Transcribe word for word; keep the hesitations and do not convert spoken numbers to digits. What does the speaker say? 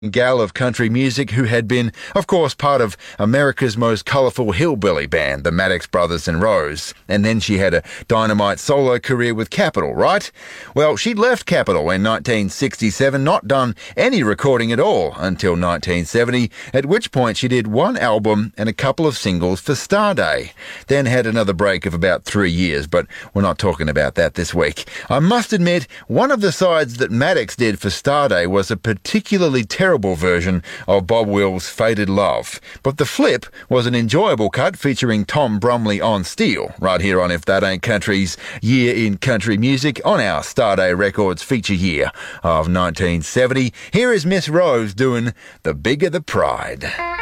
gal of country music who had been, of course, part of America's most colourful hillbilly band, the Maddox Brothers and Rose. And then she had a dynamite solo career with Capitol, right? Well, she left Capitol in nineteen sixty-seven, not done any recording at all until nineteen seventy, at which point she did one album and a couple of singles for Starday. Then had another break of about three years, but we're not talking about that this week. I must admit, one of the sides that Maddox did for Starday was a particularly terrible version of Bob Wills' Faded Love. But the flip was an enjoyable cut featuring Tom Brumley on steel, right here on If That Ain't Country's Year in Country Music on our Starday Records feature year of nineteen seventy. Here is Miss Rose doing The Bigger the Pride.